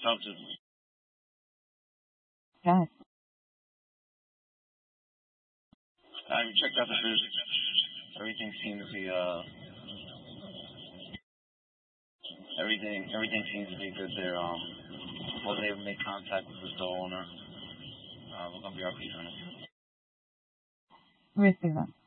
Talk to Got it. we checked out the physics. Everything seemed to be everything seems to be good there. Wasn't able to make contact with the store owner. We're gonna be RP on it. Receive that.